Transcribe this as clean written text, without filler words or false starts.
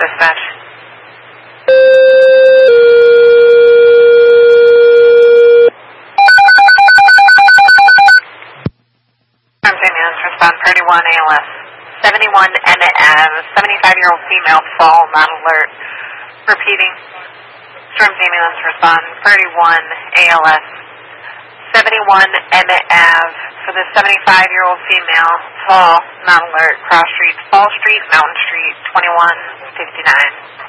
dispatch. Ambulance, respond 31 ALS. 71 Emmett Ave, 75-year-old female, fall, not alert. Repeating. Storms ambulance, respond 31 ALS. 71 Emmett Ave, for the 75-year-old female, fall, not alert, cross streets, Fall Street, Mountain Street, 2159.